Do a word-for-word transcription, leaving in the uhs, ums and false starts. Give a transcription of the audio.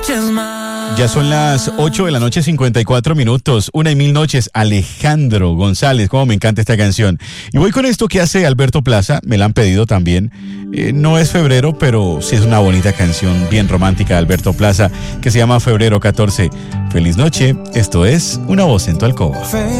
noches más. Ya son las ocho de la noche, cincuenta y cuatro minutos. Una y mil noches. Alejandro González. Cómo me encanta esta canción. Y voy con esto que hace Alberto Plaza. Me la han pedido también. Eh, no es febrero, pero sí es una bonita canción bien romántica de Alberto Plaza que se llama Febrero catorce. Feliz noche. Esto es Una Voz en tu Alcoba.